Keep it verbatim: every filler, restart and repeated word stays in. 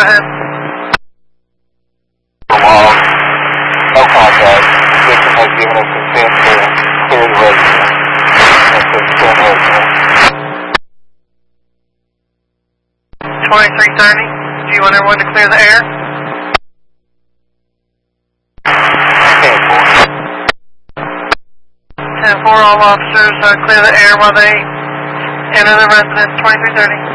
ahead. Long, no contact. Victim has given us consent to clear the residence. That's the consent residence. twenty-three thirty, do you want everyone to clear the air? ten four. ten four, all officers uh, clear the air while they enter the residence, twenty-three thirty.